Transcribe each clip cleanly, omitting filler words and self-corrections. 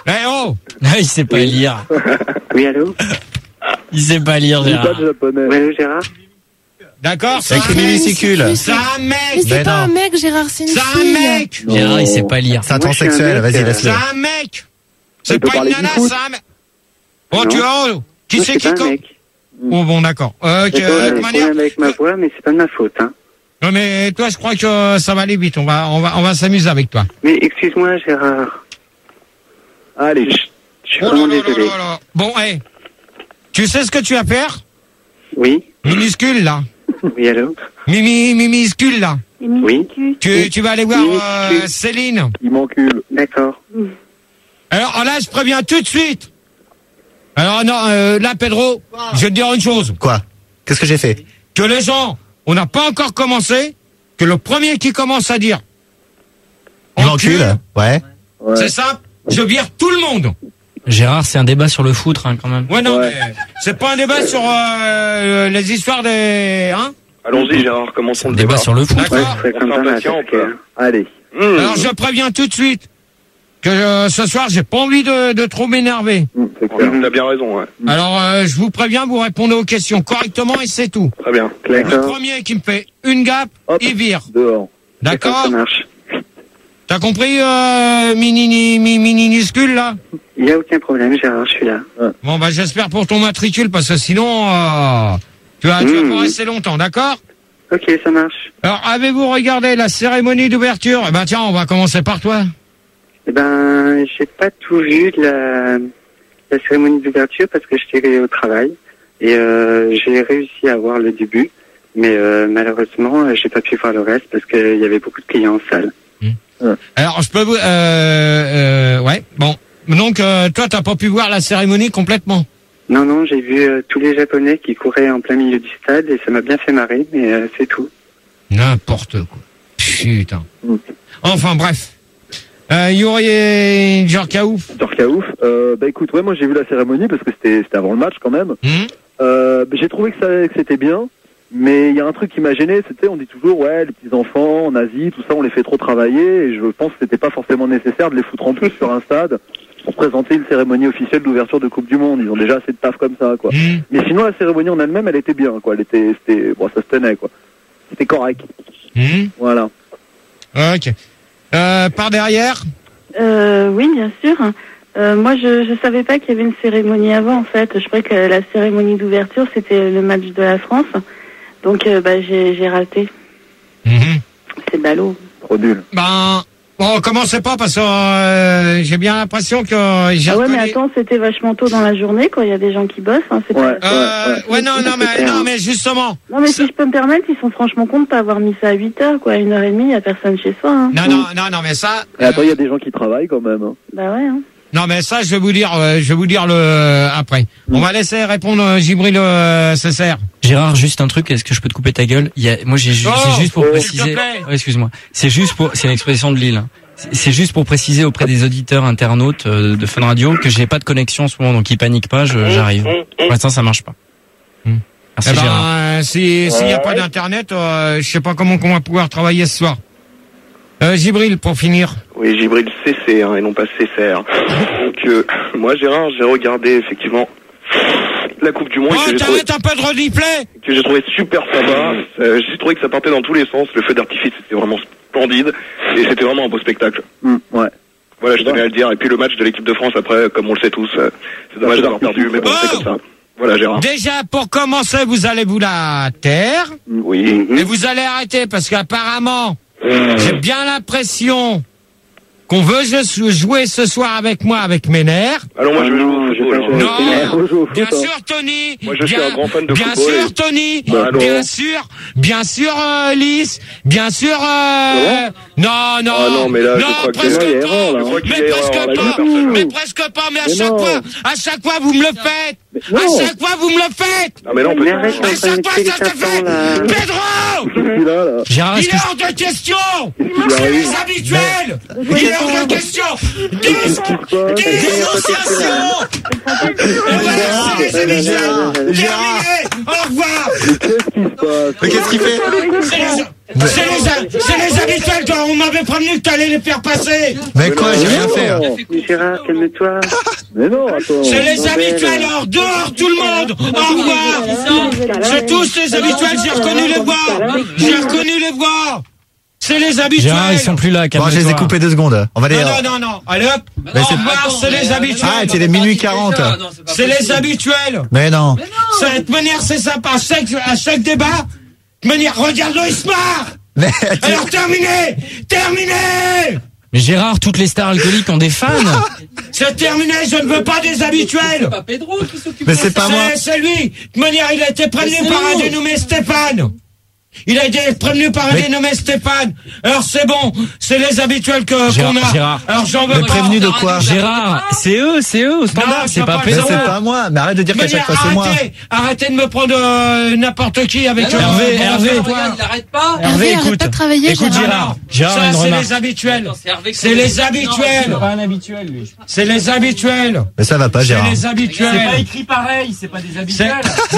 Eh oh! Il sait pas lire. Oui, allô? Il sait pas lire, Il est pas Gérard. de japonais. Oui, allô, Gérard? D'accord, c'est Avec un les mec. minuscules. C'est un Mais mec. c'est pas un mec, Gérard, c'est une C'est fille. un mec. Gérard, il sait pas lire. C'est un Moi, je suis un transsexuel, mec, vas-y, C'est laisse-le. un mec. C'est Il peut pas une parler nana, du foot. c'est un mec. Oh, Non. tu vois, qui Non, c'est c'est qui pas un compte? mec. Oh, bon, d'accord. D'accord, de j'ai toute des manière. problèmes avec ma voix, mais c'est pas de ma faute, hein. Non, mais toi, je crois que ça va aller vite. On va s'amuser avec toi. Mais excuse-moi, Gérard. Allez. Je suis vraiment désolé. là. Bon, tu sais ce que tu vas faire? Oui? Minuscule, là. Oui, allô? Minuscule, là. Oui? Tu vas aller voir Minuscule. Céline. Il m'encule. D'accord. Alors là, je préviens tout de suite. Alors non, là, Pedro, je vais te dire une chose. Quoi? Qu'est-ce que j'ai fait? Que les gens, on n'a pas encore commencé, que le premier qui commence à dire Il m'encule? Ouais. Ouais. c'est simple, je vire tout le monde. Gérard, c'est un débat sur le foot, hein, quand même. Ouais, non, Ouais. mais c'est pas un débat sur les histoires des... Hein? Allons-y, Gérard, commençons le Débat débat. sur le foot. D'accord. Ouais, ce serait On comme fait ça, impatient, parce on peut. que... Allez. Alors je préviens tout de suite que ce soir, j'ai pas envie de trop m'énerver. C'est clair. T'as bien raison, ouais. Alors je vous préviens, vous répondez aux questions correctement et c'est tout. Très bien. Le D'accord. premier qui me fait une gaffe, Hop. il vire. Dehors. D'accord? Ça marche. T'as compris, minuscule, là? Il n'y a aucun problème, Gérard, je suis là. Bon, bah, j'espère pour ton matricule, parce que sinon, tu vas pas rester longtemps, d'accord? Ok, ça marche. Alors, avez-vous regardé la cérémonie d'ouverture? Eh ben, tiens, on va commencer par toi. Eh ben, j'ai pas tout vu de la cérémonie d'ouverture parce que j'étais au travail et j'ai réussi à voir le début, mais malheureusement, j'ai pas pu voir le reste parce qu'il y avait beaucoup de clients en salle. Alors, je peux vous... ouais, bon. Donc, toi, t'as pas pu voir la cérémonie complètement? Non, non, j'ai vu tous les Japonais qui couraient en plein milieu du stade et ça m'a bien fait marrer, mais c'est tout. N'importe quoi. Putain. Enfin, bref. Yuri Djorkaouf. Djorkaouf. Bah écoute, ouais, moi j'ai vu la cérémonie parce que c'était avant le match quand même. J'ai trouvé que c'était bien, mais il y a un truc qui m'a gêné, c'était on dit toujours ouais les petits enfants en Asie, tout ça on les fait trop travailler et je pense que c'était pas forcément nécessaire de les foutre en plus sur un stade pour présenter une cérémonie officielle d'ouverture de Coupe du Monde. Ils ont déjà assez de taf comme ça quoi. Mais sinon la cérémonie en elle-même elle était bien quoi, c'était bon ça se tenait quoi. C'était correct. Voilà. Ok. Par derrière? Oui, bien sûr. Moi, je savais pas qu'il y avait une cérémonie avant, en fait. Je croyais que la cérémonie d'ouverture, c'était le match de la France. Donc, j'ai raté. C'est ballot. Trop nul. Ben, bon, commencez pas parce que j'ai bien l'impression que j'ai Ah ouais, mais reconnu- attends, c'était vachement tôt dans la journée, quand il y a des gens qui bossent. Hein, c'est Ouais. pas... ouais, non, mais justement. Non, mais si je peux me permettre, ils sont franchement contents de pas avoir mis ça à 8h, quoi. À 1h30, il y a personne chez soi. Hein. Non, mais ça. Et attends, il y a des gens qui travaillent quand même. Hein. Bah ouais, hein. Non, mais ça, je vais vous dire le après. On va laisser répondre Gibril Cesser. Gérard, juste un truc, est-ce que je peux te couper ta gueule? Moi, c'est juste pour s'il te préciser. plaît. Ouais, excuse-moi. C'est une expression de Lille. Hein. C'est juste pour préciser auprès des auditeurs internautes de Fun Radio que j'ai pas de connexion en ce moment, donc ils paniquent pas, j'arrive. Pour l'instant, ça marche pas. Merci, Eh ben, Gérard. s'il y a pas d'internet, je sais pas comment on va pouvoir travailler ce soir. Gibril, pour finir. Oui, Gibril CC, hein, et non pas CCR. Donc, moi, Gérard, j'ai regardé effectivement la Coupe du Monde Oh, t'arrêtes un peu de replay. que j'ai trouvé super sympa. J'ai trouvé que ça partait dans tous les sens. Le feu d'artifice, c'était vraiment splendide. Et c'était vraiment un beau spectacle. Ouais. Voilà, je tenais à le dire. Et puis le match de l'équipe de France, après, comme on le sait tous, c'est dommage d'avoir perdu, mais bon, c'est comme ça. Voilà, Gérard. Déjà, pour commencer, vous allez vous la taire. Oui. Et vous allez arrêter parce qu'apparemment, j'ai bien l'impression qu'on veut jouer ce soir avec moi, avec mes nerfs. Alors moi, je vais jouer au football. Alors. Non, bien sûr, Tony. Moi, je suis un grand fan de bien football. sûr, Tony. Bah, alors. Bien sûr, Lys. Bien sûr, non. Ah non, mais là, je crois presque qu'il y a pas. erreur, là. Je crois qu'il y a Mais erreur, presque là, pas. personne. Mais presque pas. Mais non. à chaque fois, vous me le faites. non. À chaque fois, vous me le faites. Ah mais non, on peut Mais arrête, À t'es en train chaque de fois, tuer les ça se fait. serpents, là. Pedro! Celui-là, là. Gérard, Il est-ce est que hors de question. Il C'est arrive. les habituels. Il est hors de question. Dénonciation. Et voilà, c'est les habituels. Terminé. Au revoir. Mais qu'est-ce qu'il fait? C'est les habituels, toi. On m'avait prévenu que t'allais les faire passer. Mais quoi, j'ai rien fait. Gérard, calme-toi. Mais non, attends. C'est les habituels, alors dehors tout le monde. Au revoir. C'est tous les habituels, j'ai reconnu les voix. J'ai reconnu les voix. C'est les habituels. Gérard, ils sont plus là, Bon, calme-toi. je les ai coupés 2 secondes. On va les... Non. Allez hop. Mais Au c'est- revoir, c'est les habituels. Ah, il est minuit 40. C'est les habituels. Mais non. Ça, de toute manière, c'est sympa. À chaque débat, de manière, regarde-le, il se marre. Mais Alors, terminé. Mais Gérard, toutes les stars alcooliques ont des fans. C'est terminé, je ne veux pas des habituels. C'est pas Pedro qui s'occupe Mais c'est pas moi. C'est lui. De toute manière, il a été prévenu par un dénommé Stéphane. Il a été prévenu par un dénommé Stéphane. Alors c'est bon, c'est les habituels qu'on a. Gérard. Alors j'en veux Mais pas. prévenu de quoi? Gérard, c'est eux au standard, Non, c'est pas Mais Pedro. c'est pas moi. Mais arrête de dire qu'à chaque fois c'est moi. Arrêtez de me prendre n'importe qui avec Hervé, Regarde, il arrête pas. Hervé, arrête écoute. pas de travailler, Écoute Gérard. Gérard, Ça, une c'est remarque. les habituels. Attends, c'est Hervé qui C'est les habituels. C'est pas un habituel, lui. C'est les habituels. Mais ça va pas, C'est Gérard. les habituels. écrit pareil, c'est pas des C'est-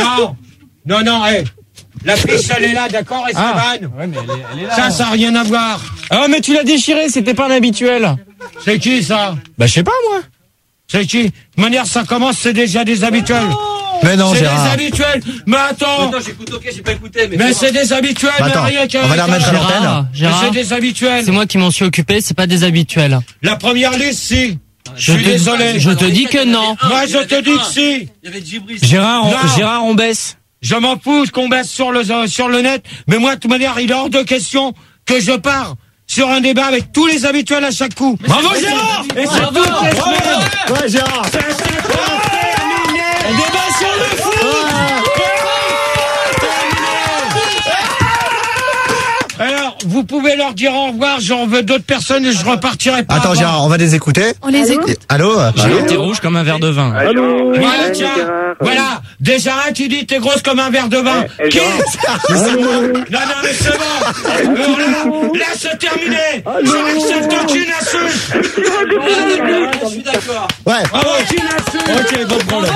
Non, hé. La fiche, elle est là, d'accord, Esteban? Ouais, mais elle est là. Ça n'a rien à voir. Ah, mais tu l'as déchiré, c'était pas un habituel. C'est qui, ça? Bah, je sais pas, moi. C'est qui? De manière, ça commence, c'est déjà des habituels. Mais non, C'est des Gérard. habituels. Mais attends. Attends, j'écoute, ok, j'ai pas écouté, Mais c'est des habituels, Bah, attends, rien qu'à... on va la remettre à l'antenne. Mais Gérard, c'est des habituels. c'est moi qui m'en suis occupé, c'est pas des habituels. La première liste, si. Je Je suis te- désolé. je te dis que non. Moi, je te dis que si. Il y avait Djibril. Gérard, Non. Gérard, on baisse. Je m'en fous qu'on baisse sur le net. Mais moi, de toute manière, il est hors de question que je pars sur un débat avec tous les habituels à chaque coup. Bravo, Gérard! Et c'est toutes les semaines. Ouais, Gérard. C'est à chaque fois terminé. Un débat sur le foot. Alors, vous pouvez leur dire au revoir, j'en veux d'autres personnes et je repartirai pas. Attends, avant. Gérard, on va les écouter. On les écoute. Allô? Gérard, t'es rouge comme un verre de vin. Allô? Voilà, Ouais, tiens. Gérard. Voilà. Déjà, tu dis t'es grosse comme un verre de vin. Qui? Non, mais c'est bon. Alors là, c'est terminé. J'accepte aucune insulte. Je suis d'accord. Ouais. Aucune insulte. Ok, bon problème.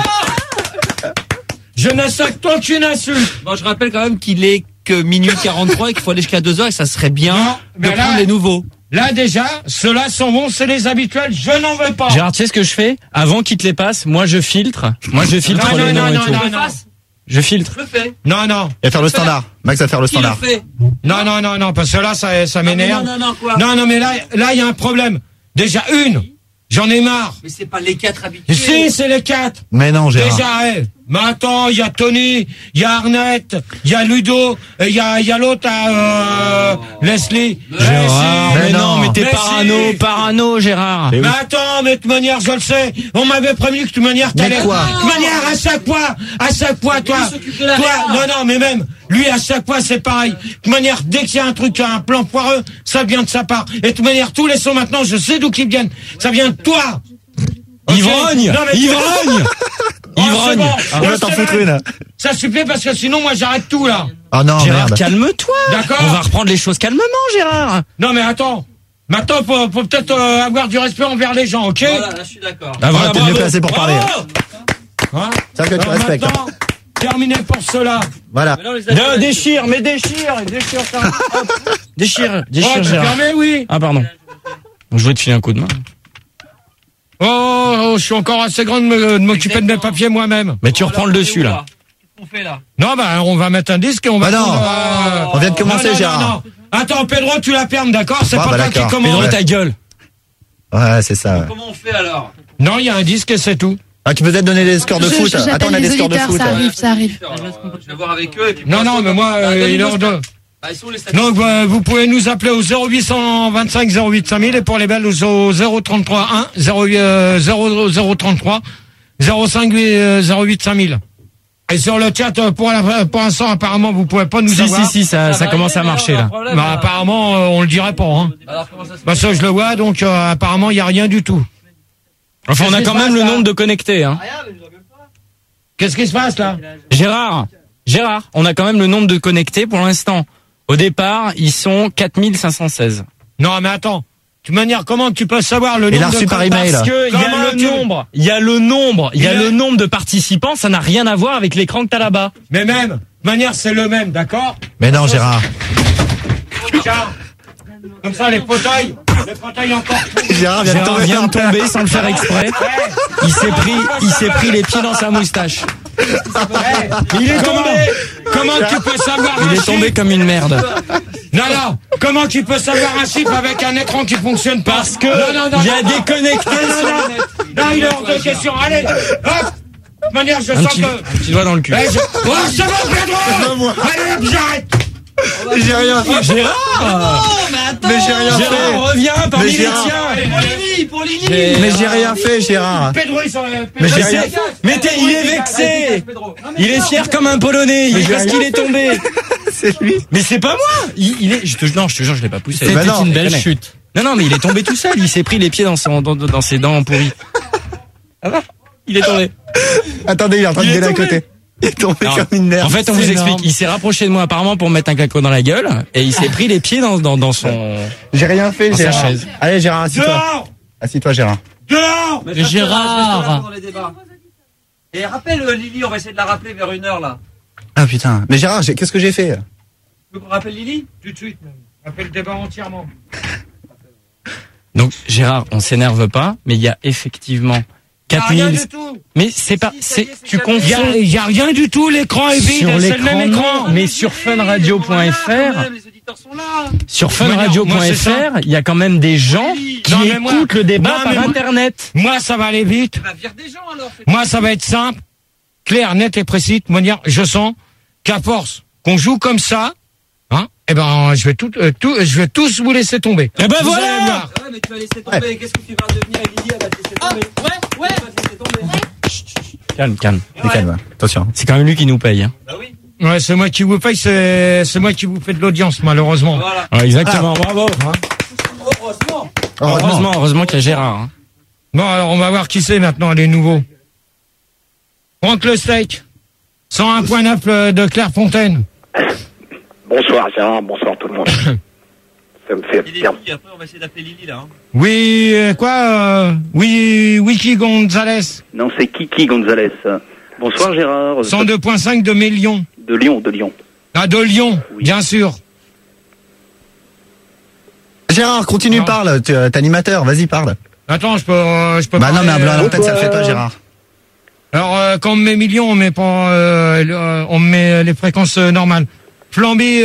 Je n'accepte aucune insulte. Bon, je rappelle quand même qu'il est que minuit 43 et qu'il faut aller jusqu'à 2h et que ça serait bien Non, de mais là- prendre les nouveaux. Là, déjà, ceux-là sont bons, c'est les habituels. Je n'en veux pas. Gérard, tu sais ce que je fais? Avant qu'il te les passe, moi je filtre. Moi je filtre Non, les non, noms et non, tout. non, Je filtre. Je le fais. Non. Il va faire le standard. Max va faire le Qui le standard. fait? Non, parce que là, ça m'énerve. Non, quoi? Non, mais là, il y a un problème. Déjà, j'en ai marre. Mais c'est pas les 4 habitués. Si, c'est les 4. Mais non, Gérard. Déjà, mais attends, il y a Tony, il y a Arnett, il y a Ludo, il y a l'autre, Leslie. Gérard, si. mais non, mais t'es si. parano, Gérard. Mais attends, mais de toute manière, je le sais. On m'avait prévenu que de toute manière, t'allais. Mais quoi? De toute manière, à chaque fois, toi. lui s'occupe de la Toi, réa. non, mais même, lui, à chaque fois, c'est pareil. De toute manière, dès qu'il y a un truc, un plan foireux, ça vient de sa part. Et de toute manière, tous les sons maintenant, je sais d'où qu'ils viennent. Ça vient de toi. Ok? Ivrogne! Non, mais tu- Ivrogne! Oh, c'est Ivrogne! bon. On va t'en foutre une. Ça suffit parce que sinon, moi, j'arrête tout, là. Oh non, Gérard, merde. calme-toi. D'accord. On va reprendre les choses calmement, Gérard. Non, mais attends. Maintenant, faut peut-être avoir du respect envers les gens, ok? Voilà, là, je suis d'accord. Ah, voilà, T'es mieux bravo. placé pour parler. Hein? C'est ça que tu Alors respectes. maintenant, terminé pour cela. Voilà. Mais non, les Non, habitués- déchire ça. Hop. Déchire, Oh, tu Gérard. permets, oui. Ah, pardon. Je voulais te filer un coup de main. Oh, je suis encore assez grand de m'occuper de mes papiers moi-même. Mais tu reprends le dessus, là. Qu'est-ce qu'on fait là? Non, bah, on va mettre un disque et on va... Bah non. prendre, On vient de commencer, non, Gérard. non. Attends, Pedro, tu la fermes, d'accord? C'est Ah, pas bah, toi qui d'accord. commande. Pedro, ta gueule. Ouais, c'est ça. Ouais. Comment on fait alors? Non, il y a un disque et c'est tout. Ah, tu peux peut-être donner les scores de foot. J'appelle Attends, on a les des scores de auditeurs, foot. ça arrive, ça arrive. Je vais voir avec eux et puis. Non, non, mais moi, il est hors de... Bah, ils sont les statistiques. Donc, vous pouvez nous appeler au 0825 08 5000 et pour les Belges au 033 1 0033 05 08 5000. Et sur le chat, pour l'instant, apparemment, vous pouvez pas nous Si, avoir. ça commence à marcher, là. Bah, apparemment, on le dirait pas, hein. Alors, comment ça se Parce que je le vois, donc, apparemment, il y a rien du tout. Enfin, on a Qu'est-ce quand qui se même passe, le là nombre de connectés, hein. Qu'est-ce qui se passe, là? Gérard, on a quand même le nombre de connectés pour l'instant. Au départ, ils sont 4516. Non, mais attends. toute manière, comment tu peux savoir le Il a nombre de reçu par email. Parce que il y a le nombre de participants, ça n'a rien à voir avec l'écran que t'as là-bas. Mais même, de toute manière, c'est le même, d'accord? Mais non, Gérard. Tiens, comme ça, les fauteuils encore. Gérard vient de tomber sans le faire exprès. Il s'est pris les pieds dans sa moustache. Il est tombé. Comment tu peux savoir un Il est chiffre? tombé comme une merde. Non. Comment tu peux savoir un chiffre avec un écran qui fonctionne pas? Parce que non, il y a déconnecté. Non, il est hors de question. Allez, hop. De toute manière, je sens que... Un petit doigt dans le cul. Oh, c'est bon, Pedro. Allez, j'arrête. J'ai rien fait. Gérard! Mais j'ai rien fait. Gérard, reviens parmi les Gérard. tiens. Pour Lili. Mais j'ai rien fait, Gérard. Pedro, il s'en... Mais j'ai rien. Il est vexé. Il est fier comme un Polonais. Parce qu'il est tombé. C'est lui. Mais c'est pas moi. Il est. Je te jure, je l'ai pas poussé. C'était une belle chute. Non, mais il est tombé tout seul. Il s'est pris les pieds dans ses dents pourries. Ah va. Il est tombé. Attendez, il est en train de gueuler à côté. Il est tombé comme une merde. En fait, on vous explique. Il s'est rapproché de moi apparemment pour me mettre un claquot dans la gueule et il s'est pris les pieds dans son. J'ai rien fait, dans sa Gérard. chaise. Allez, Gérard, assis-toi. Dehors. Assis-toi, Gérard. Dehors. Mais Gérard. Et rappelle Lili, on va essayer de la rappeler vers 1h là. Ah putain. Mais Gérard, qu'est-ce que j'ai fait? Tu veux qu'on rappelle Lili? Tout de suite, même. Rappelle le débat entièrement. Donc Gérard, on s'énerve pas, mais il y a effectivement 4000. Rien du tout. Mais c'est pas, tu confonds. Il y a rien du tout, l'écran est vide, Sur c'est le même écran. non, mais sur funradio.fr, sur funradio.fr, il y a quand même des gens qui Non, mais moi- écoutent le débat Non, mais par moi- internet. Moi, ça va aller vite. Vire des gens alors. Moi, ça va être simple, clair, net et précis. De manière, je sens qu'à force qu'on joue comme ça, hein, eh ben, je vais tous vous laisser tomber. Eh ben Vous voilà. allez voir. Ouais, mais tu vas laisser tomber. Qu'est-ce que tu vas devenir? Lili, elle va te laisser tomber. Ouais. Elle va te laisser tomber. Calme. Calme. Attention. C'est quand même lui qui nous paye. Hein. Bah oui. Ouais, c'est moi qui vous paye, c'est moi qui vous fais de l'audience, malheureusement. Voilà. Ouais, exactement. Bravo. Heureusement. Heureusement qu'il y a Gérard. Hein. Bon, alors, on va voir qui c'est maintenant, les nouveaux. Franck Le Steak, 101.9 de Clairefontaine. Bonsoir Gérard, bonsoir tout le monde. Ça me fait Il est bien. qui? Après, on va essayer d'appeler Lili là. Hein. Oui, oui, Wiki Gonzalez, Non, c'est Kiki Gonzalez. Bonsoir Gérard. 102.5 de Mélion. De Lyon. Ah, de Lyon, Oui. bien sûr. Gérard, continue, Non. parle. T'es animateur, vas-y, parle. Attends, je peux Bah non, parler, mais un blanc à l'antenne, ça le fait pas, Gérard. Alors, quand on met million, on met pas, on met les fréquences normales. Flamby,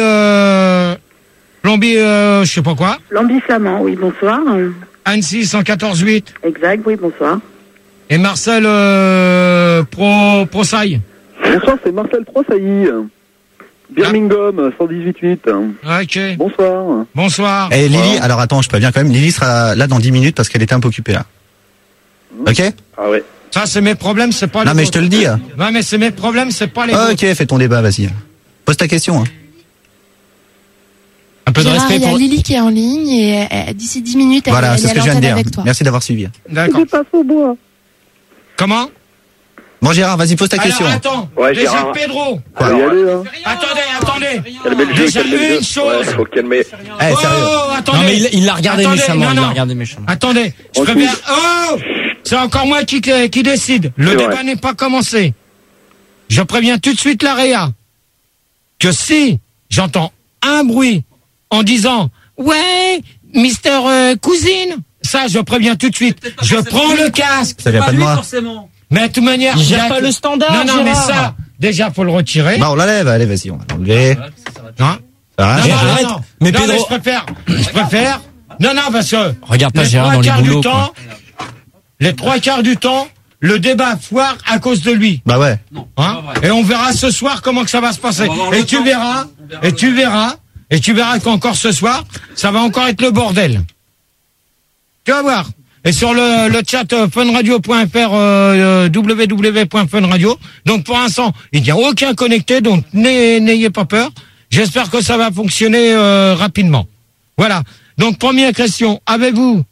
je sais pas quoi. Lambi Flamand, oui, bonsoir. Annecy, 114.8. Exact, oui, bonsoir. Et Marcel, Prosaille. Bonsoir, c'est Marcel Trosailly. Birmingham, 118.8. Ok. Bonsoir. Bonsoir. Et Lily, alors attends, je préviens quand même, Lily sera là dans 10 minutes parce qu'elle était un peu occupée là. Ok? Ah ouais. Ça, c'est mes problèmes, c'est pas les Non mais je vôtres. te le dis. Non, mais c'est mes problèmes, c'est pas les vôtres. Ok, fais ton débat, vas-y. Pose ta question. Hein. Un peu de Gérard, respect il y a pour. Lily qui est en ligne et d'ici 10 minutes, elle Voilà, est c'est ce à que je viens de l'antenne dire. avec toi. Merci d'avoir suivi. D'accord. passe au bois. Comment? Bon Gérard, vas-y, pose ta question. Alors, attends. Ouais, Déjà, Gérard. Pedro. Quoi Faut y aller, hein. Attendez. Calmez le jeu, Déjà, calmez le une jeu. chose. Ouais, faut calmer. Eh, sérieux. Oh, attendez. Non mais il l'a regardé Attendez, méchamment. non, Il l'a non. regardé méchamment. Attendez, je Ensuite. préfère... Oh, c'est encore moi qui décide. Le C'est débat vrai. n'est pas commencé. Je préviens tout de suite la Réa que si j'entends un bruit en disant « Ouais, Mister Cousine », ça, je préviens tout de suite. Je prends le casque. Ça vient pas de moi. Forcément. Mais de toute manière... Il gère y a pas que- le standard, Non, mais Gérard. ça, déjà, faut le retirer. Bah on l'enlève, allez, vas-y, on va l'enlever. Hein Ça va, Non, Gérard non, arrête. non. Mais Non, Pedro- je préfère. Non, parce que Regarde pas les Gérard trois dans les quarts du boulots. temps, les 3/4 du temps, le débat foire à cause de lui. Bah ouais. Hein et on verra ce soir comment que ça va se passer. On va voir Et le tu temps. verras, On verra. et tu verras qu'encore ce soir, ça va encore être le bordel. Tu vas voir. Et sur le chat funradio.fr, www.funradio. Donc pour l'instant, il n'y a aucun connecté, donc n'ayez pas peur. J'espère que ça va fonctionner rapidement. Voilà. Donc première question, avez-vous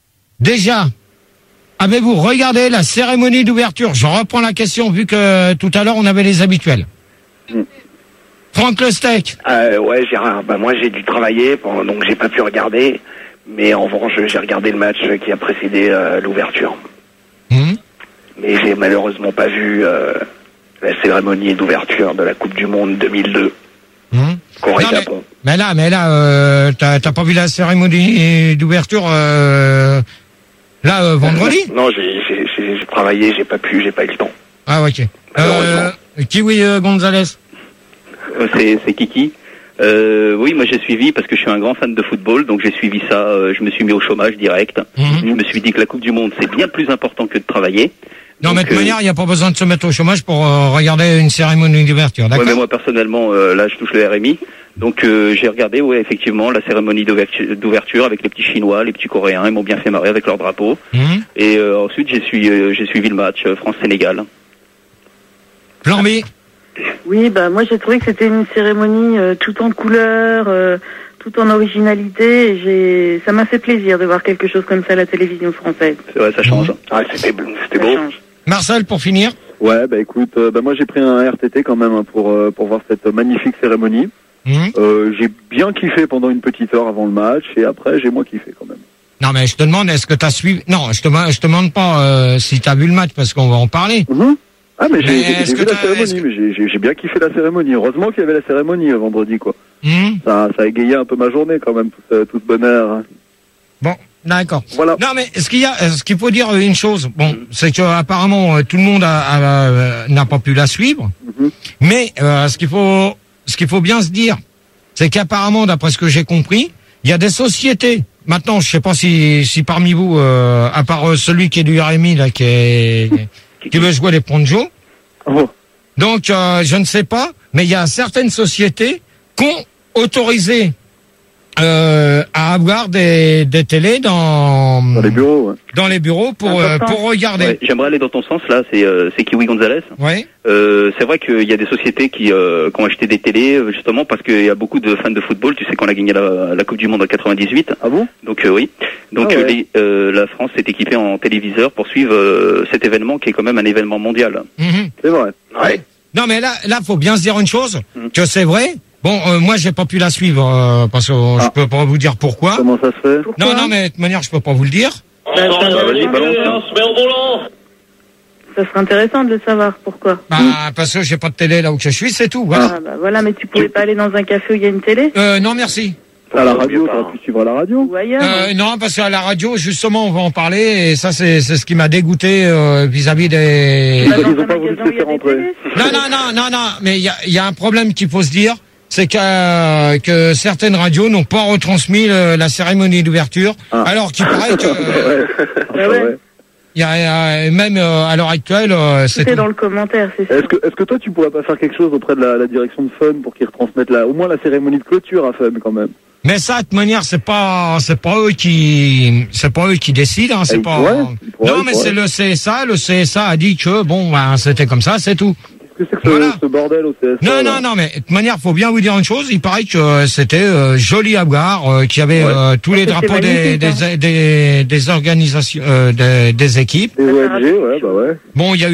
regardé la cérémonie d'ouverture? Je reprends la question vu que tout à l'heure on avait les habituels. Franck Le Steak. Ouais Gérard, bah moi j'ai dû travailler, donc j'ai pas pu regarder. Mais en revanche, j'ai regardé le match qui a précédé l'ouverture. Mais j'ai malheureusement pas vu la cérémonie d'ouverture de la Coupe du Monde 2002. Corée-Japon. Mais là, t'as pas vu la cérémonie d'ouverture vendredi? Non, j'ai travaillé, j'ai pas eu le temps. Ah, ok. Kiwi Gonzalez. C'est Kiki. Oui, moi j'ai suivi parce que je suis un grand fan de football, donc j'ai suivi ça. Je me suis mis au chômage direct. Je me suis dit que la Coupe du Monde c'est bien plus important que de travailler. Non, mais de toute manière, il n'y a pas besoin de se mettre au chômage pour regarder une cérémonie d'ouverture, d'accord? Ouais, mais moi personnellement, là je touche le RMI, donc j'ai regardé, ouais, effectivement, la cérémonie d'ouverture avec les petits Chinois, les petits Coréens, ils m'ont bien fait marrer avec leur drapeau. Et ensuite j'ai suivi le match France-Sénégal. Plan B. Oui, bah moi j'ai trouvé que c'était une cérémonie tout en couleurs, tout en originalité. Et ça m'a fait plaisir de voir quelque chose comme ça à la télévision française. C'est vrai, ça change. Ouais, c'était beau. Marcel, pour finir. Ouais, bah écoute, moi j'ai pris un RTT quand même pour voir cette magnifique cérémonie. J'ai bien kiffé pendant une petite heure avant le match et après j'ai moins kiffé quand même. Non, mais je te demande, est-ce que t'as suivi? Non, je te demande pas si t'as vu le match parce qu'on va en parler. Ah, mais j'ai vu la cérémonie, mais j'ai bien kiffé la cérémonie. Heureusement qu'il y avait la cérémonie vendredi, quoi. Ça a égayé un peu ma journée quand même, tout ce bonheur. Bon, d'accord. Voilà. Non, mais ce qu'il faut dire une chose, bon, c'est que apparemment tout le monde n'a pas pu la suivre. Mais ce qu'il faut bien se dire, c'est qu'apparemment, d'après ce que j'ai compris, il y a des sociétés. Maintenant, je sais pas si parmi vous, à part celui qui est du RMI là, qui veut jouer les ponjos. Donc, je ne sais pas, mais il y a certaines sociétés qui ont autorisé à avoir des télés dans les bureaux, dans les bureaux pour regarder. Ouais, j'aimerais aller dans ton sens là, c'est Kiwi Gonzalez. Ouais. C'est vrai qu'il y a des sociétés qui ont acheté des télés justement parce qu'il y a beaucoup de fans de football. Tu sais qu'on a gagné la Coupe du Monde en 98. Ah bon? Donc oui. Donc la France s'est équipée en téléviseur pour suivre cet événement qui est quand même un événement mondial. C'est vrai. Ouais. Non, mais là faut bien se dire une chose, que c'est vrai. Bon, moi j'ai pas pu la suivre parce que je peux pas vous dire pourquoi. Comment ça se fait? Non, mais de toute manière je peux pas vous le dire. Vas-y, balance. Ça serait intéressant de le savoir pourquoi. Parce que j'ai pas de télé là où je suis, c'est tout. Voilà. Voilà, mais tu pouvais pas aller dans un café où il y a une télé? Non, merci. À la radio, t'aurais pu suivre à la radio? Ou ailleurs? Non, parce qu'à la radio, justement, on va en parler, et ça, c'est ce qui m'a dégoûté vis-à-vis des. Ils ont pas voulu te faire rentrer. Non, mais il y a un problème qu'il faut se dire, c'est que certaines radios n'ont pas retransmis la cérémonie d'ouverture, alors qu'il paraît que. Il y a même à l'heure actuelle, c'est dans le commentaire, c'est sûr. Est-ce que toi tu pourrais pas faire quelque chose auprès de la direction de Fun pour qu'ils retransmettent au moins la cérémonie de clôture à Fun quand même? Mais ça, de toute manière, c'est pas eux qui décident, hein, c'est pas. Non, mais c'est le CSA. Le CSA a dit que c'était comme ça, c'est tout. Qu'est-ce que c'est que ce bordel au CSA? Non, mais de toute manière, faut bien vous dire une chose. Il paraît que c'était joli à voir, qu'il y avait tous les drapeaux des organisations, des équipes. Des ONG, ouais. Bon, il y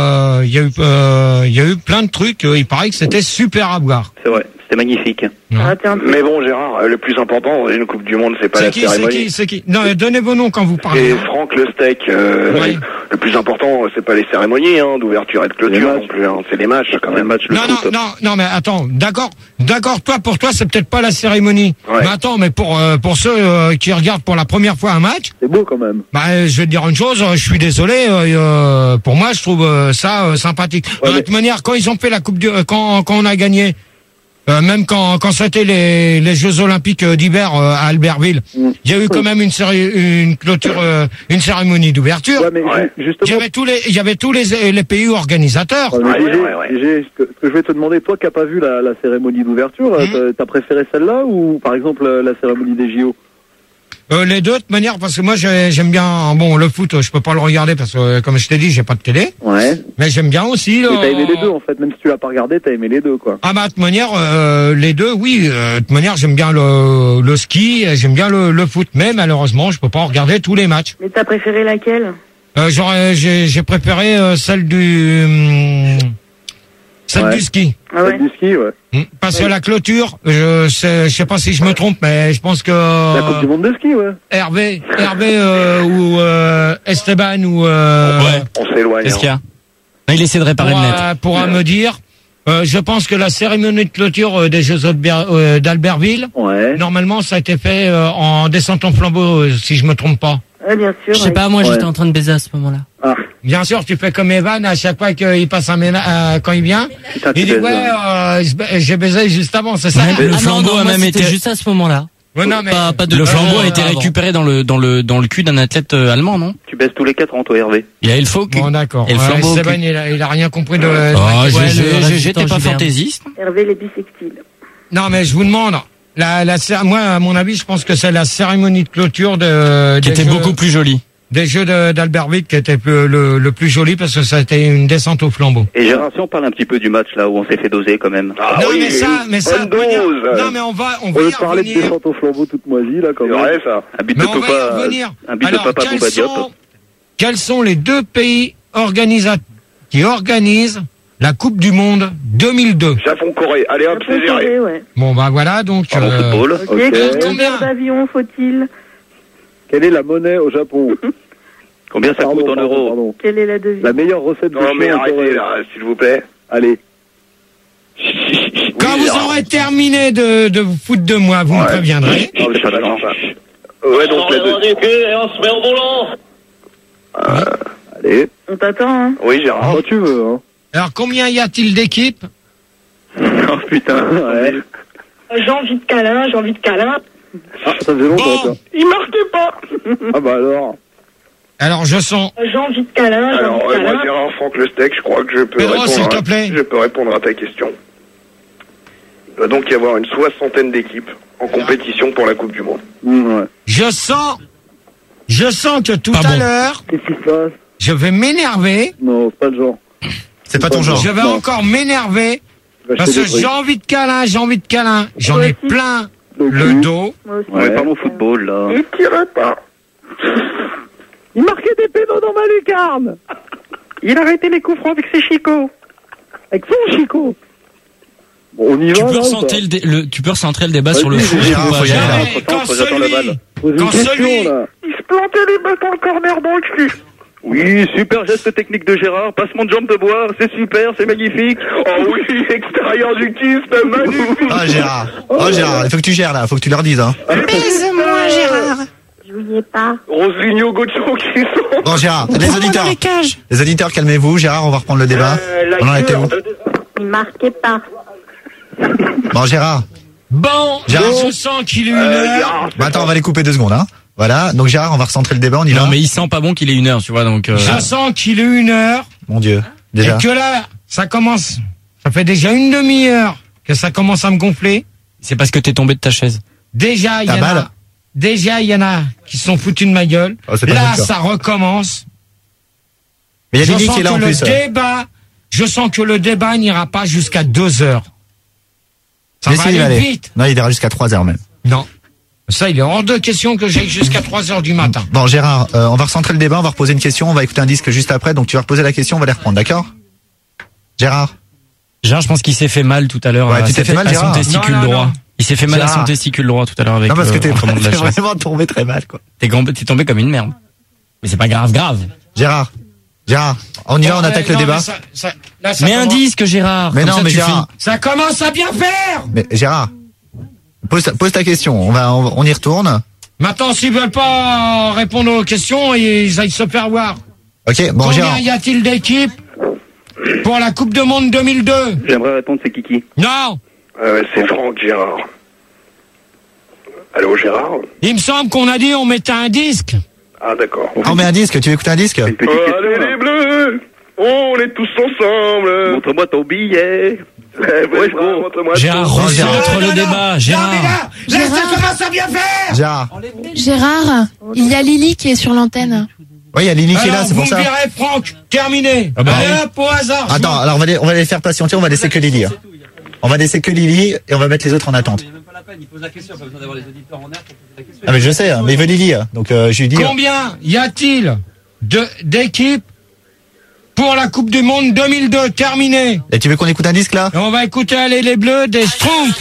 a eu plein de trucs. Il paraît que c'était super à voir. C'est vrai. C'était magnifique. Mais bon, Gérard, le plus important dans une Coupe du Monde, c'est pas la cérémonie. C'est qui? Non, donnez vos noms quand vous parlez. C'est Franck Le Steak. Le plus important, c'est pas les cérémonies d'ouverture et de clôture non plus. C'est les matchs quand même. Non, mais attends. D'accord. Pour toi, c'est peut-être pas la cérémonie. Ouais. Mais attends, mais pour ceux qui regardent pour la première fois un match, c'est beau quand même. Je vais te dire une chose. Je suis désolé. Pour moi, je trouve ça sympathique. De toute manière, quand ils ont fait la Coupe quand on a gagné. Même quand c'était les Jeux Olympiques d'hiver à Albertville, il y a eu quand même une clôture, une cérémonie d'ouverture. Justement, il y avait tous les pays organisateurs. Ce que je vais te demander, toi qui n'as pas vu la cérémonie d'ouverture, t'as préféré celle-là ou par exemple la cérémonie des JO? Les deux de toute manière, parce que moi j'aime bien le foot, je peux pas le regarder parce que comme je t'ai dit, j'ai pas de télé. Ouais. Mais j'aime bien aussi. Et t'as aimé les deux en fait, même si tu l'as pas regardé, t'as aimé les deux quoi. Ah bah de toute manière, les deux, oui. De toute manière, j'aime bien le ski, j'aime bien le foot, mais malheureusement, je peux pas regarder tous les matchs. Mais t'as préféré laquelle? J'ai préféré celle Faites du ski. Ah ouais. Du ski, ouais. Parce que la clôture, je sais pas si je me trompe, mais je pense que La Coupe du Monde de ski, ouais. Hervé ou Esteban ou Ouais. On s'éloigne. Qu'est-ce qu'il y a? Non, il essaie de réparer le net. pourra me dire. Je pense que la cérémonie de clôture des Jeux d'Albertville, Ouais. normalement, ça a été fait en descente en flambeau, si je me trompe pas. Ouais, bien sûr. Je sais ouais. pas, moi j'étais en train de baiser à ce moment-là. Bien sûr, tu fais comme Evan à chaque fois qu'il passe un ménage, quand il vient. Putain, tu Il dit baises, ouais, j'ai baisé juste avant, c'est ça. Même le flambeau non, a moi, même c'était été. juste à ce moment-là. Ouais, non, mais Pas de Le flambeau a été avant. récupéré dans le cul d'un athlète allemand, non? Tu baisses tous les 4 ans, toi, Hervé. Il a eu le faux cul. bon, d'accord. Et le flambeau au Esteban, cul. il a rien compris de. Oh, Ouais, j'étais pas Gilbert. fantaisiste. Hervé les bisextiles. Non, mais je vous demande. Moi, à mon avis, je pense que c'est la cérémonie de clôture de. Qui des était Jeux- beaucoup plus joli. Des Jeux d'Albertville qui était le plus joli parce que ça a été une descente au flambeau. Et Gérard, si on parle un petit peu du match là où on s'est fait doser quand même. Ah non, oui, mais ça, bonne on va y- dose. non, mais on va On y veut parler de revenir. descente au flambeau toute moisie, là, quand C'est même. vrai, ça. Un but Mais de on va y papa, revenir. un but de Alors, papa Bouba Diop. quels sont les deux pays qui organisent la Coupe du Monde 2002? Japon-Corée. Allez hop, c'est géré. Japon-Corée, ouais. Bon, bah voilà, donc. En football. Ok, Ok. combien d'heures d'avion faut-il? Quelle est la monnaie au Japon? Combien ça coûte en euros? Pardon. Quelle est la devise? La meilleure recette de Non, mais chien en arrêtez Corée. là, s'il vous plaît. Allez. Quand Oui, vous Gérard. aurez terminé de vous foutre de moi, vous me Ouais. préviendrez. Non, mais c'est pas grave. Ouais, donc la deux. Allez. On t'attend, hein. Oui, Gérard. Quand tu veux, hein. Alors, combien y a-t-il d'équipes? Oh putain. Ouais. J'ai envie de câlin, j'ai envie de câlin. Ah, ça faisait longtemps, Bon. ça. Il marquait pas. Ah bah alors. Alors, je sens. J'ai envie de câlin, j'ai Alors, envie de moi, câlin. Gérard Franck Le Steak, je crois que je peux Pedro, s'il te plaît. Je peux répondre à ta question. Il doit donc y avoir une 60aine d'équipes en compétition pour la Coupe du Monde. Ouais. Je sens que tout Pas à bon. l'heure, Qu'est-ce qui se passe? je vais m'énerver. Non, c'est pas le genre. C'est pas ton genre. Je vais Non. encore m'énerver. Tu vas Parce acheter que des trucs. j'ai envie de câlin. J'en ai plein Le le cul. dos. Moi aussi. Ouais, parlons football là. Il tire pas. Il marquait des pénaux dans ma lucarne. Il a arrêté les coups francs avec ses chicots. Avec son chicot. Bon, on y Tu va, peux là, ou recentrer pas tu peux recentrer le débat Vas-y, sur le foot. Gérard, ou pas, faut y aller, Gérard là. Mais quand j'attends la balle. Pose une Quand question, celui- là. Il se plantait les balles dans le corner dans le cul. Oui, super geste technique de Gérard. Passement de jambe de bois. C'est super, c'est magnifique. Oh oui, extérieur du kyste, magnifique. Ah, Gérard. Oh, Gérard, il faut que tu gères, là. Faut que tu leur dises, hein. Baise-moi, Gérard. Je voulais pas. Roseligno Gocho qui sont. Bon, Gérard, les Prends-moi auditeurs. dans les cages. Les auditeurs, calmez-vous. Gérard, on va reprendre le débat. On en était où? Il marquait pas. Bon, Gérard. Bon, Gérard. je sens qu'il est une heure. Bah, attends, on va les couper 2 secondes, hein. Voilà. Donc, Gérard, on va recentrer le débat. On y va. Non, mais il sent pas bon qu'il ait 1 heure, tu vois, donc. Je sens qu'il est une heure. Mon Dieu. Déjà. Et que là, ça commence. Ça fait déjà une demi-heure que ça commence à me gonfler. C'est parce que t'es tombé de ta chaise. Déjà, il y Ta en balle a. Déjà, il y en a qui se sont foutus de ma gueule. Oh, c'est pas Là, notre cas. ça recommence. Mais il y a Je Lily sens qui est là que en le plus. débat, je sens que le débat n'ira pas jusqu'à 2 heures. Ça Mais va si, il va aller aller. vite. Non, il ira jusqu'à 3 heures même. Non. Ça, il est hors de question que j'aille jusqu'à 3 heures du matin. Bon, Gérard, on va recentrer le débat, on va reposer une question, on va écouter un disque juste après, donc tu vas reposer la question, on va les reprendre, d'accord? Gérard? Gérard, je pense qu'il s'est fait mal tout à l'heure. Ouais, à tu t'es sa- fait mal, à son Gérard. testicule Non, non, droit. non. Il s'est fait mal à son Gérard. testicule droit tout à l'heure avec Non, parce que le t'es commande de la chaise. vraiment tombé très mal, quoi. T'es tombé comme une merde. Mais c'est pas grave. Gérard, on y va, on Bon, attaque non, le débat. mais là, ça Mais un commence- disque, Gérard. Mais Comme non, ça, mais tu Gérard, Ça commence à bien faire. mais Gérard, pose ta question, on y retourne. Maintenant, s'ils veulent pas répondre aux questions, ils aillent se faire voir. Ok, bon, Combien Gérard. y a-t-il d'équipes pour la Coupe du Monde 2002? J'aimerais répondre, c'est Kiki. Non. C'est Franck Gérard. Allô, Gérard? Il me semble qu'on a dit on mettait un disque. Ah, d'accord. Ah, on met un disque, tu veux écouter un disque? Une petite question, Allez, là. les bleus! On est tous ensemble! Montre-moi ton billet. Ouais, gros, montre-moi Gérard, ton- recentre le Non, débat. non, Gérard. mais là, ça commence à bien faire. Gérard. Gérard, il y a Lily qui est sur l'antenne. Oui, il y a Lily qui est là, Alors, c'est vous pour me ça. verrez, Franck, terminé. Ah bah Allez oui. hop, au hasard. Attends, alors on va les faire patienter, on va laisser que Lily. Hein. On va laisser que Lily et on va mettre les autres en attente. C'est même pas la peine, il pose la question, pas besoin d'avoir les auditeurs en air pour poser la question. Ah mais je sais, hein, mais il veut Lily, hein. Donc je lui dis. Combien y a-t-il d'équipes pour la Coupe du Monde 2002, terminé. Et tu veux qu'on écoute un disque là? Et on va écouter Allez les Bleus des Schtroumpfs.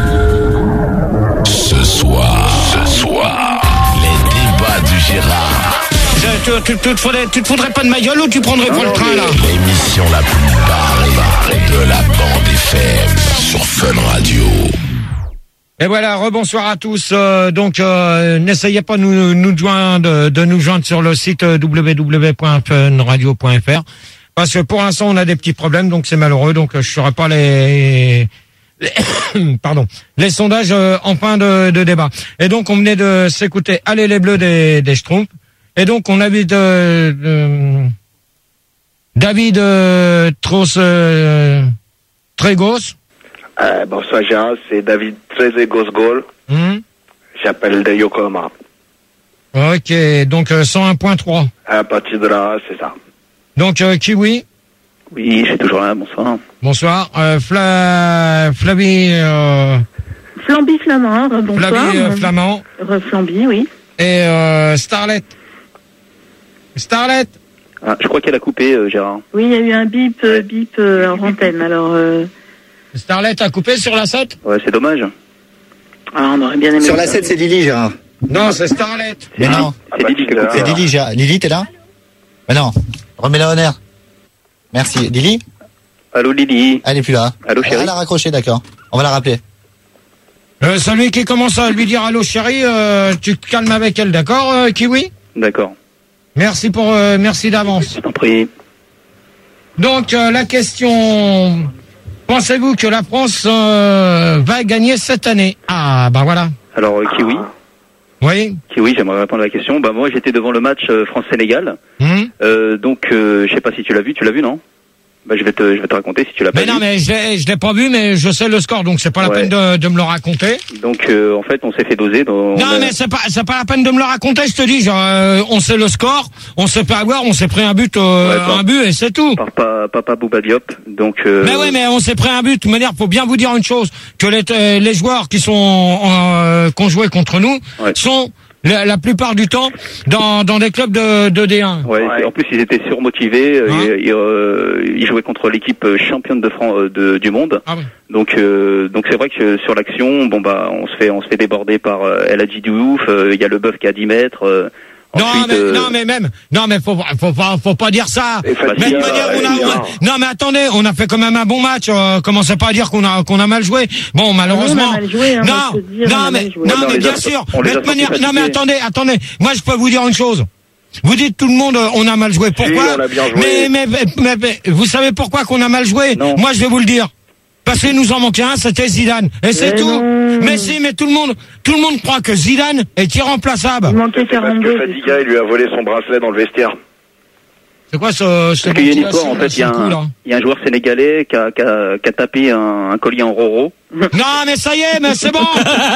Ce soir, les débats du Gérard. Tu te foudrais pas de ma gueule ou tu prendrais pas le train là? L'émission la plus barrée de la bande FM sur Fun Radio. Et voilà, rebonsoir à tous. N'essayez pas de nous joindre sur le site www.funradio.fr parce que pour l'instant on a des petits problèmes, donc c'est malheureux. Donc je ferai pas les sondages en fin de débat. Et donc on venait de s'écouter Allez les Bleus des Schtroumpfs. Et donc on avait David Trégos. Bonsoir Gérard, c'est David Trégos-Gol. J'appelle de Yokohama. Ok, donc 101.3. À partir de là, c'est ça. Donc Kiwi. Oui, je suis toujours là, bonsoir. Bonsoir. Flavie. Flamby Flamand, bonsoir. Flavie Flamand. Flamby, oui. Et Starlet. Ah, je crois qu'elle a coupé, Gérard. Oui, il y a eu un bip en antenne, alors... Starlet a coupé sur la 7 ? Ouais, c'est dommage. Ah, on aurait bien aimé... Sur la 7, c'est Lily, Gérard. Non, c'est Starlet. Mais non. C'est Lily qui a coupé. C'est Lily, Gérard. Lily, t'es là? Mais non. Remets-la en air. Merci. Lily? Allô, Lily. Elle est plus là. Allô, chérie. Elle a raccroché, d'accord. On va la rappeler. Celui qui commence à lui dire allô chérie, tu te calmes avec elle, d'accord, Kiwi? D'accord. Merci d'avance. Je t'en prie. Donc la question, pensez-vous que la France va gagner cette année? Ah bah voilà. Alors Kiwi. Oui. Kiwi, j'aimerais répondre à la question. Bah moi j'étais devant le match France-Sénégal. Donc je sais pas si tu l'as vu non? Bah je vais te raconter si tu l'as pas vu. Mais non, mais je l'ai pas vu, mais je sais le score, donc c'est pas la peine de me le raconter. Donc en fait on s'est fait doser. Mais c'est pas la peine de me le raconter, je te dis. Genre, on sait le score, on s'est fait avoir, on s'est pris un but et c'est tout. Par Papa Bouba Diop. Donc. Mais ouais, mais on s'est pris un but. De toute manière, faut bien vous dire une chose, que les joueurs qui ont joué contre nous sont la plupart du temps dans des clubs de D1. Ouais. En plus ils étaient surmotivés. Ils jouaient contre l'équipe championne de France du monde. Ah ouais. Donc c'est vrai que sur l'action, on se fait déborder par El Hadji Diouf. Il y a le bœuf qui a 10 mètres. Non mais faut pas dire ça. Non mais attendez, on a fait quand même un bon match. Commencez pas à dire qu'on a mal joué. Bon, malheureusement. Mais bien sûr. Mais attendez. Moi je peux vous dire une chose. Vous dites tout le monde on a mal joué. Pourquoi? On a bien joué. Mais vous savez pourquoi qu'on a mal joué? Moi je vais vous le dire. Parce qu'il nous en manquait un, c'était Zidane. Et c'est tout. Mais tout le monde croit que Zidane est irremplaçable. Il manquait 42. Parce que Fadiga, il lui a volé son bracelet dans le vestiaire. C'est quoi ce Parce qu'il y a une histoire, en fait, il y a un joueur sénégalais qui a tapé un collier en roro. Non, mais ça y est, mais c'est bon.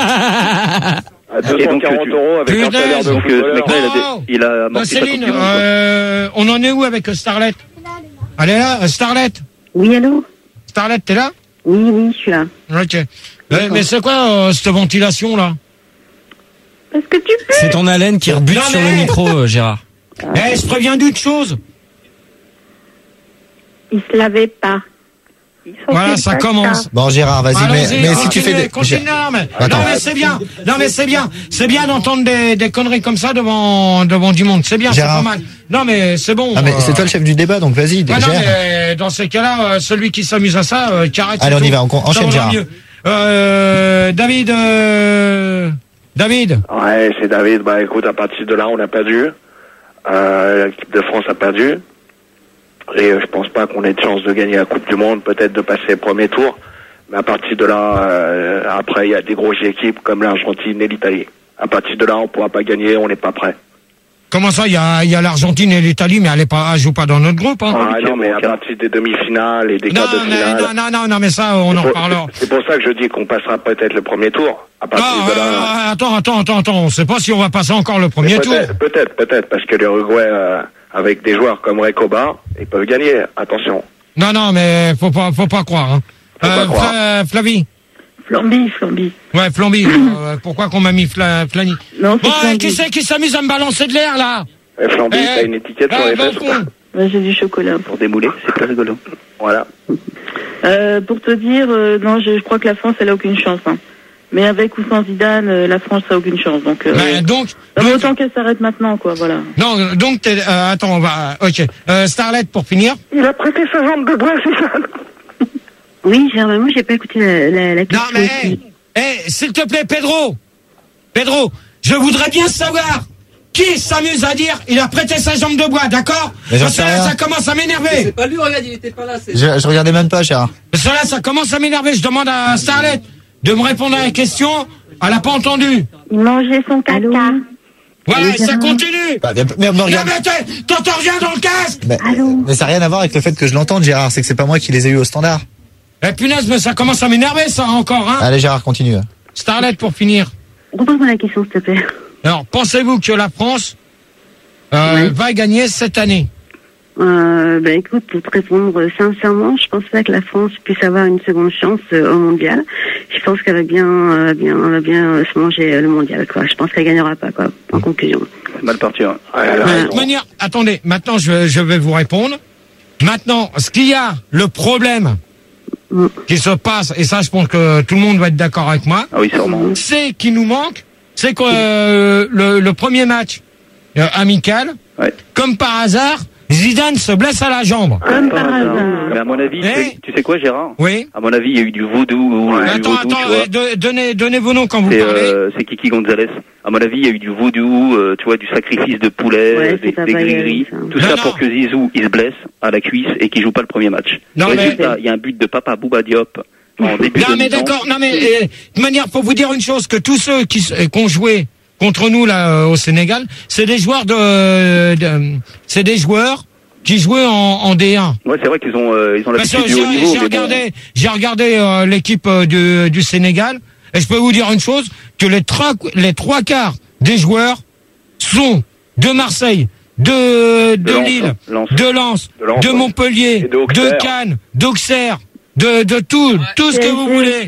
À 240 € avec un salaire de footballeur. Il a amorti sa Coupe Céline, du Monde. on en est où avec Starlet? Elle est là, Starlet? Oui, allô? Starlet, t'es là? Oui, je suis là. Ok. Mais c'est quoi cette ventilation là? Parce que tu peux. C'est ton haleine qui rebute sur le micro, Gérard. Je préviens d'une chose. Il se lavait pas. Voilà, ça commence. Bon, Gérard, vas-y, mais si tu fais des... Continue, non, mais c'est bien. Non, mais c'est bien. C'est bien d'entendre des conneries comme ça devant du monde. C'est bien, Gérard. c'est pas mal. Non, mais c'est bon. Ah, mais c'est toi le chef du débat, donc vas-y, non, gère. mais dans ces cas-là, celui qui s'amuse à ça, qu'arrête. Allez, on y va, on enchaîne, Gérard. David. Ouais, c'est David. Bah écoute, à partir de là, on a perdu. L'équipe de France a perdu. Et je pense pas qu'on ait de chance de gagner la Coupe du Monde, peut-être de passer le premier tour. Mais à partir de là, après, il y a des grosses équipes comme l'Argentine et l'Italie. À partir de là, on pourra pas gagner, on n'est pas prêt. Comment ça, il y a l'Argentine et l'Italie, mais elle joue pas dans notre groupe, hein? Ah non, mais à partir des demi-finales et des quarts de finale. Non, mais ça, on en reparlera. C'est pour ça que je dis qu'on passera peut-être le premier tour. À partir de là. Attends, on sait pas si on va passer encore le premier tour. Peut-être, parce que l'Uruguay, avec des joueurs comme Recoba, ils peuvent gagner, attention. Non, mais faut pas croire, hein. Flavie. Flamby. Ouais, Flamby. Pourquoi qu'on m'a mis Flani? Non, bon, qui c'est qui s'amuse à me balancer de l'air, là? Flamby, t'as une étiquette sur les fesses ou pas? Ouais, j'ai du chocolat. Pour démouler, c'est très rigolo. Voilà. Pour te dire, non, je crois que la France, elle a aucune chance. Hein. Mais avec ou sans Zidane, la France a aucune chance. Donc, autant qu'elle s'arrête maintenant, quoi. Voilà. Non, donc attends, on va. Ok. Starlet pour finir. Il a prêté sa jambe de bois, c'est ça. Oui, moi j'ai pas écouté la question. Non mais, s'il te plaît, Pedro, je voudrais bien savoir qui s'amuse à dire il a prêté sa jambe de bois, d'accord? Parce que là, ça commence à m'énerver. C'est pas lui, regarde, il était pas là. Je regardais même pas, Gérard. Parce que là, ça commence à m'énerver. Je demande à Starlet de me répondre à la question. Elle a pas entendu. Il mangeait son caca. Voilà, ça continue. Mais regarde. T'entends rien dans le casque. Mais ça n'a rien à voir avec le fait que je l'entende, Gérard. C'est que c'est pas moi qui les ai eus au standard. Eh punaise, mais ça commence à m'énerver, ça, encore, hein. Allez, Gérard, continue. Starlet pour finir. Repose-moi la question, s'il te plaît. Alors, pensez-vous que la France va gagner cette année? Écoute, pour te répondre sincèrement, je pense pas que la France puisse avoir une seconde chance au mondial. Je pense qu'elle va bien se manger le mondial, quoi. Je pense qu'elle gagnera pas, quoi. En conclusion. C'est mal parti, hein. De toute manière, attendez, maintenant je vais vous répondre. Maintenant, ce qu'il y a, le problème qui se passe, et ça je pense que tout le monde va être d'accord avec moi, c'est qu'il nous manque, c'est que le premier match amical, comme par hasard, Zidane se blesse à la jambe. Comme par hasard. Mais à mon avis, tu sais quoi, Gérard? Oui. À mon avis, il y a eu du vaudou. Donnez vos noms quand vous parlez. C'est Kiki Gonzalez. À mon avis, il y a eu du vaudou, tu vois, du sacrifice de poulet, des gris-gris. Tout ça pour que Zizou, il se blesse à la cuisse et qu'il joue pas le premier match. Résultat, il y a un but de Papa Bouba Diop en début de mi-temps. D'accord. Non, mais de manière, pour vous dire une chose, que tous ceux qui ont joué contre nous là au Sénégal, c'est des joueurs c'est des joueurs qui jouaient en D1. Ouais, c'est vrai qu'ils ont l'habitude du haut niveau. J'ai regardé l'équipe du Sénégal et je peux vous dire une chose, que les trois quarts des joueurs sont de Marseille, de Lille, de Lens, de Montpellier, de Cannes, d'Auxerre, de tout ce que vous voulez.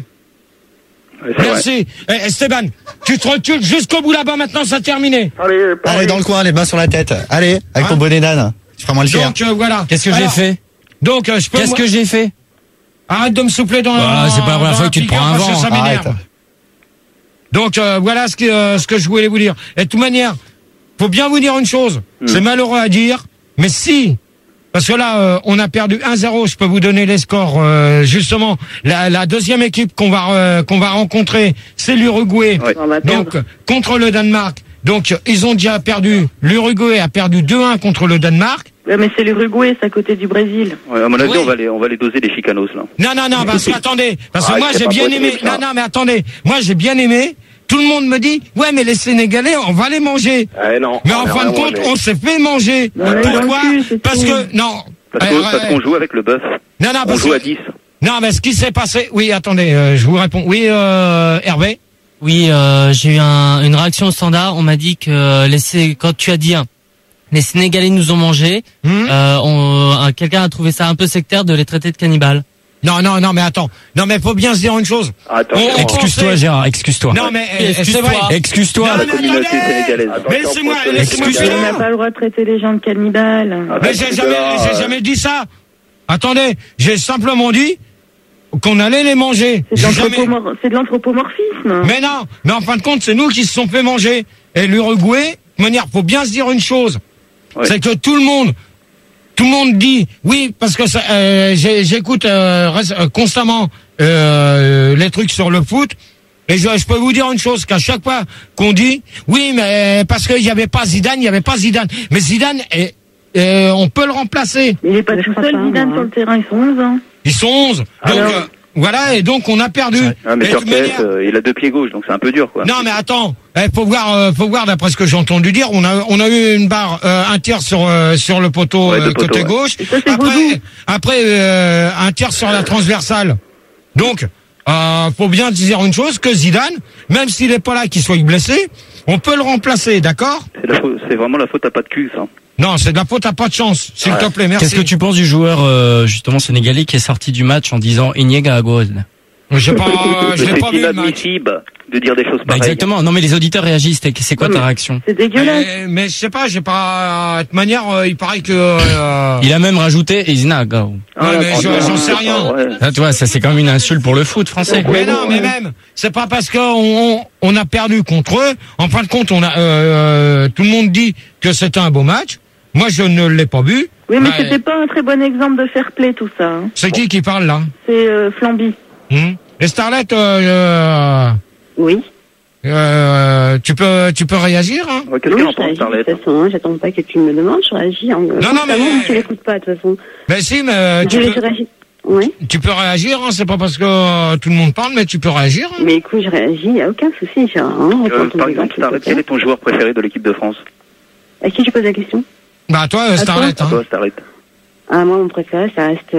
Merci. Esteban, tu te recules jusqu'au bout là-bas, maintenant, ça a terminé. Allez, dans le coin, les mains sur la tête. Allez, avec ton bonnet d'âne. Je ferai moi le faire. Donc, voilà. Qu'est-ce que j'ai fait? Donc, Qu'est-ce que j'ai fait? Arrête de me souffler dans c'est pas la première fois que tu te prends un vent. Ça m'énerve. Donc, voilà ce que je voulais vous dire. Et de toute manière, faut bien vous dire une chose. C'est malheureux à dire, mais si, parce que là, on a perdu 1-0. Je peux vous donner les scores. Justement, la deuxième équipe qu'on va rencontrer, c'est l'Uruguay. Donc contre le Danemark. Donc ils ont déjà perdu. L'Uruguay a perdu 2-1 contre le Danemark. Ouais, mais c'est l'Uruguay, c'est à côté du Brésil. Ouais, à mon avis, on va les doser les chicanos là. Non, parce que attendez, parce que moi j'ai bien aimé. Non, mais attendez, moi j'ai bien aimé. Tout le monde me dit, ouais, mais les Sénégalais, on va les manger. Non. Mais en fin de compte, on s'est fait manger. Pourquoi? Parce qu'on joue avec le bœuf. Non, on joue à 10. Non, mais ce qui s'est passé, oui, attendez, je vous réponds. Oui, Hervé. Oui, j'ai eu une réaction au standard. On m'a dit que quand tu as dit les Sénégalais nous ont mangé, quelqu'un a trouvé ça un peu sectaire de les traiter de cannibales. Non, mais attends. Non, mais faut bien se dire une chose. Excuse-toi, Gérard, excuse-toi. Non, mais c'est vrai. Excuse-toi. Mais laissez-moi. On n'a pas le droit de traiter les gens de cannibales. Mais j'ai jamais dit ça. Attendez, j'ai simplement dit qu'on allait les manger. C'est de l'anthropomorphisme. Mais non, mais en fin de compte, c'est nous qui se sont fait manger. Et l'Uruguay, de manière, faut bien se dire une chose. C'est que tout le monde dit oui, parce que j'écoute constamment les trucs sur le foot, et je peux vous dire une chose, qu'à chaque fois qu'on dit oui, mais parce qu'il n'y avait pas Zidane, mais Zidane on peut le remplacer. Il n'est pas tout seul, Zidane, sur le terrain, ils sont 11 ans. Ils sont 11. Donc voilà, et donc on a perdu. Mais sur PS, il a 2 pieds gauche, donc c'est un peu dur, quoi. Non, mais attends, faut voir d'après ce que j'ai entendu dire, on a eu une barre, un tir sur le poteau côté gauche. Après un tir sur la transversale. Donc faut bien dire une chose, que Zidane, même s'il est pas là, qu'il soit blessé, on peut le remplacer, d'accord? C'est vraiment la faute à pas de cul, ça. Non, c'est de la faute à pas de chance, s'il te plaît, merci. Qu'est-ce que tu penses du joueur justement sénégalais qui est sorti du match en disant Iniesta Agüero? Je l'ai pas vu le match. inadmissible de dire des choses Bah, pareilles. exactement. Non, mais les auditeurs réagissent. C'est quoi ta réaction? C'est dégueulasse. Mais je sais pas, j'ai pas. De toute manière, il paraît que. Il a même rajouté Izinaga. Ouais, mais j'en sais rien. Là, tu vois, ça c'est quand même une insulte pour le foot français. Mais non, mais même, c'est pas parce qu'on a perdu contre eux. En fin de compte, tout le monde dit que c'était un beau match. Moi, je ne l'ai pas vu. Oui, mais c'était pas un très bon exemple de fair play tout ça. Hein. C'est qui parle là? C'est Flamby. Et Starlet, Oui. tu peux réagir, hein? Qu'est-ce qu'elle en pense, Starlet? De toute façon, j'attends pas que tu me demandes, je réagis. Non, mais tu l'écoutes pas, de toute façon. Mais si, mais tu peux réagir, hein, c'est pas parce que tout le monde parle, mais tu peux réagir. Hein. Mais écoute, je réagis, il n'y a aucun souci. Par exemple, Starlet, quel est ton joueur préféré de l'équipe de France? À qui tu poses la question? Bah, toi, Starlet. Hein. Toi, Starlet. Ah, moi, mon préféré, ça reste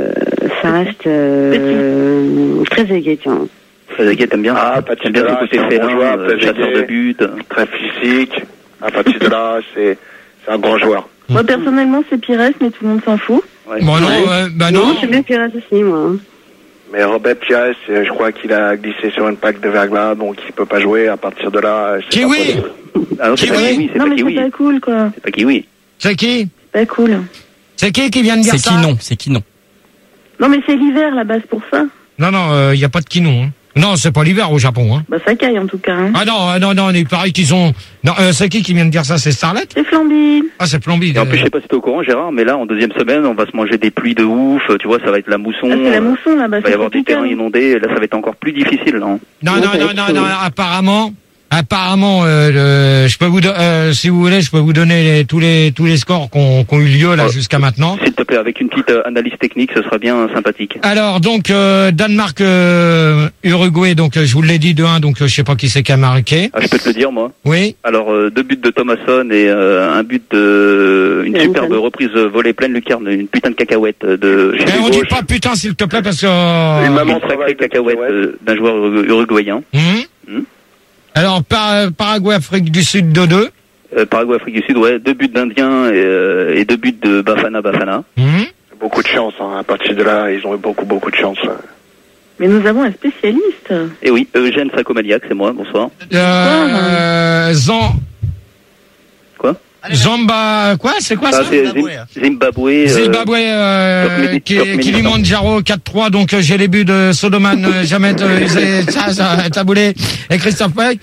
Trezeguet, tiens. Trezeguet, t'aimes bien? Ah, Patrick de là, c'est un bon joueur, chasseur de but. Très physique. Ah, Patrick de là, c'est un grand joueur. Moi, personnellement, c'est Pires, mais tout le monde s'en fout. Ouais. Bon, non, bah non. Moi, j'aime bien Pires aussi, moi. Mais Robert Pires, je crois qu'il a glissé sur une plaque de verglas, donc il peut pas jouer. À partir de là, c'est Kiwi! Ah non, c'est pas Kiwi, c'est Non, pas mais Kiwi. c'est pas cool, quoi. C'est pas Kiwi. C'est qui? C'est pas cool. C'est qui vient de dire ça? C'est qui non? Non, mais c'est l'hiver, la base, pour ça. Non, il y a pas de Kinon. Hein. Non, c'est pas l'hiver au Japon. Hein. Bah, ça caille, en tout cas. Hein. Ah non, il paraît qu'ils ont... Non, c'est qui vient de dire ça? C'est Starlet? C'est Flamby. Ah, c'est Flamby. Et en plus, je sais pas si t'es au courant, Gérard, mais là, en deuxième semaine, on va se manger des pluies de ouf, tu vois, ça va être la mousson. Ah, c'est la mousson, là-bas. Il va y avoir des terrains inondés, et là, ça va être encore plus difficile, là. Non, apparemment, je peux vous, si vous voulez, je peux vous donner tous les scores qui ont eu lieu là jusqu'à maintenant. S'il te plaît, avec une petite analyse technique, ce sera bien sympathique. Alors donc Danemark, Uruguay, donc je vous l'ai dit 2-1, donc je sais pas qui c'est qui a marqué. Ah, je peux te le dire moi. Oui. Alors 2 buts de Thomasson et un but de une superbe reprise volée pleine lucarne, une putain de cacahuète de. Mais on dit pas putain s'il te plaît parce que. Une maman sacrée cacahuète d'un joueur uruguayen. Alors, Paraguay, Afrique du Sud, 2-2. Paraguay, Afrique du Sud, ouais. 2 buts d'Indiens et 2 buts de Bafana. Beaucoup de chance, hein. À partir de là, ils ont eu beaucoup de chance. Mais nous avons un spécialiste. Et oui, Eugène Sacomaniac, c'est moi, bonsoir. Zamba, quoi? C'est quoi ça? Zimbabwe. Kilimanjaro 4-3, donc j'ai les buts de Sodoman, Jamet, Taboulé et Christophe Peck.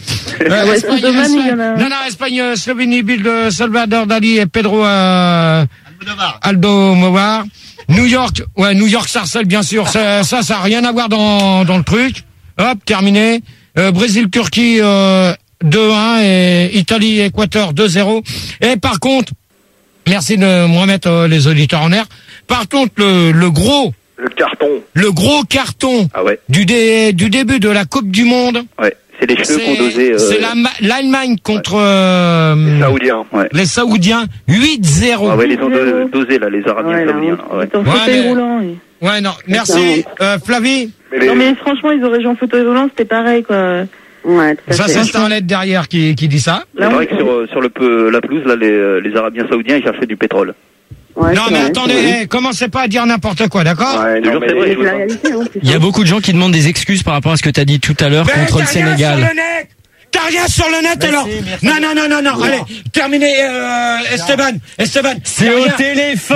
Espagne, Slovénie, but de Salvador Dali et Pedro Almodovar. New York, Sarcelles, bien sûr. Ça a rien à voir dans le truc. Hop, terminé. Brésil, Turquie, 2-1 et Italie-Équateur 2-0. Et par contre, merci de me remettre les auditeurs en air. Par contre, le gros carton du début de la Coupe du Monde. Ouais, c'est les cheveux qu'on dosait. C'est l'Allemagne contre les Saoudiens 8-0. Ah ouais, les ont dosés là, les Arabiens saoudiens. Ouais, non, merci Flavie. Non mais franchement, ils auraient joué en fauteuil roulant, c'était pareil quoi. Ouais, ça c'est Starlet derrière qui dit ça. C'est vrai que sur la pelouse là, les Arabiens saoudiens ils cherchaient du pétrole. Ouais, non mais attendez, commencez pas à dire n'importe quoi, d'accord? Il y a beaucoup de gens qui demandent des excuses par rapport à ce que tu as dit tout à l'heure contre le Sénégal. T'as rien sur le net alors? Non, allez, terminez, Esteban. C'est au téléphone,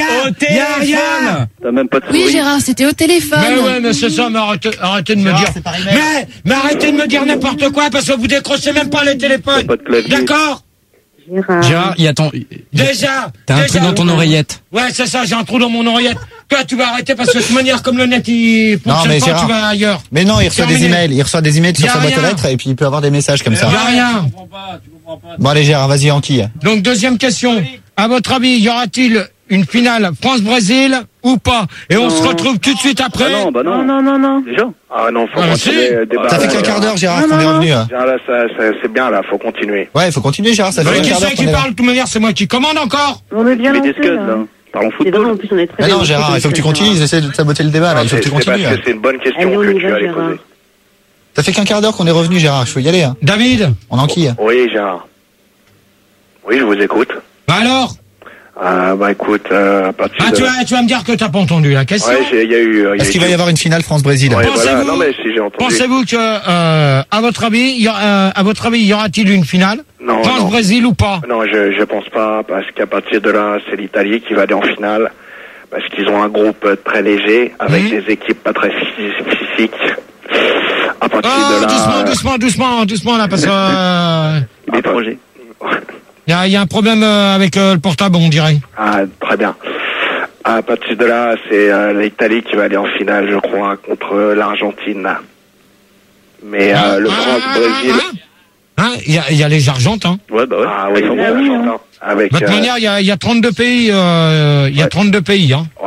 T'as même pas de Oui, Gérard, c'était au téléphone. Mais c'est ça, mais arrêtez de me dire. Mais arrêtez de me dire n'importe quoi parce que vous décrochez même pas les téléphones. D'accord? Gérard, Déjà. T'as un trou dans ton oreillette. Ouais, c'est ça, j'ai un trou dans mon oreillette. Toi, tu vas arrêter parce que de toute manière, comme le net, il fonctionne pas, tu vas ailleurs. Mais non, il reçoit des emails sur sa boîte aux lettres et puis il peut avoir des messages comme ça. Y a rien. Bon, allez, Gérard, vas-y, enquille. Donc, deuxième question. À votre avis, y aura-t-il une finale France-Brésil ou pas? Et on se retrouve tout de suite après. Non. Déjà? Ah non, faut continuer. Ça fait qu'un quart d'heure, Gérard, qu'on est revenu. Là, c'est bien, là, faut continuer. Ouais, faut continuer, Gérard, ça fait un quart d'heure qu'on est là. Qui parle, de toute manière, c'est moi qui commande encore. On est bien lancé, là. Parlons football. En plus, on est très non, Gérard, il faut que tu continues, ils essaient de saboter le débat, là, il faut que tu continues. C'est une bonne question que tu allais poser. Ça fait qu'un quart d'heure qu'on est revenu, Gérard, je peux y aller, hein. David. On enquille. Oui, Gérard. Oui, je vous écoute. Bah alors? Bah écoute, à partir Ah, tu vas me dire que t'as pas entendu la question. Ouais, il y a eu. Est-ce qu'il va y avoir une finale France-Brésil? Ouais, voilà. Non mais si j'ai entendu. Pensez-vous que, à votre avis, y aura-t-il une finale? Non. France-Brésil ou pas? Non, je pense pas, parce qu'à partir de là, c'est l'Italie qui va aller en finale, parce qu'ils ont un groupe très léger, avec des équipes pas très physiques. À partir de là. Doucement là, parce que des projets. il y a un problème avec le portable, on dirait. Ah, très bien. À partir de là, c'est l'Italie qui va aller en finale, je crois, contre l'Argentine. Mais le France-Brésil. Il y a les Argentins. Ouais, bah ouais. Ah oui, De toute manière, il y a 32 pays. Il y a 32 pays, hein.